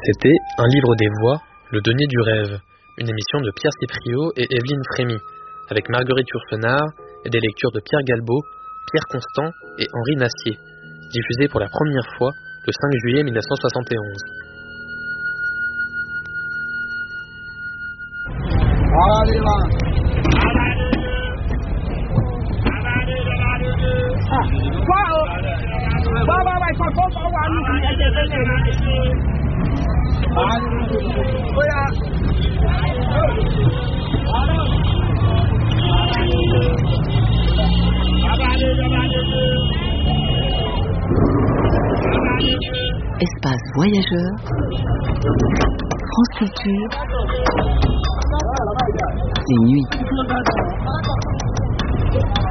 C'était Un livre des voix, le denier du rêve, une émission de Pierre Cipriot et Evelyne Frémy, avec Marguerite Yourcenar et des lectures de Pierre Galbaud, Pierre Constant et Henri Nassier, diffusée pour la première fois le 5 juillet 1971. Espace voyageur, France Culture, les nuits.